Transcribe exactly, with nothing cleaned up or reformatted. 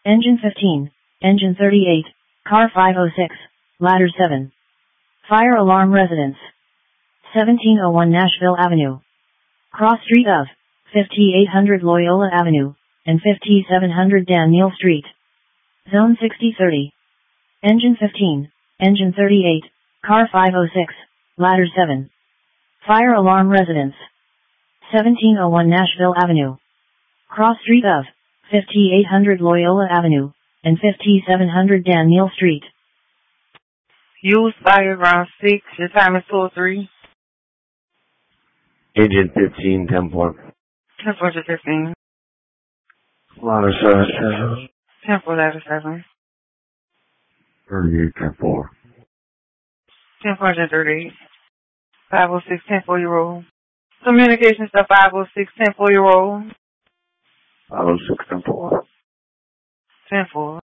Engine fifteen, Engine thirty-eight, Car five oh six, Ladder seven. Fire alarm residence. seventeen oh one Nashville Avenue. Cross street of fifty-eight hundred Loyola Avenue, and fifty-seven hundred Daniel Street. Zone sixty thirty. Engine fifteen, Engine thirty-eight, Car five oh six, Ladder seven. Fire alarm residence. seventeen oh one Nashville Avenue. Cross street of fifty-eight hundred Loyola Avenue, and fifty-seven hundred Daniel Street. Use fire ground six, your time is two oh three. Engine fifteen, ten four. ten four to fifteen. Ladder seven. ten four, ladder seven. thirty-eight, ten four. ten four to thirty-eight. five oh six, ten four, you roll. Communications to five oh six, ten four, you roll. five oh six, ten four. ten four.